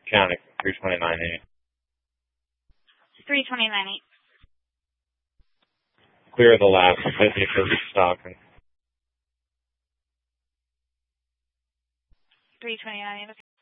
County, 329.8. 329.8. Clear the last 50 for restocking. 329.8.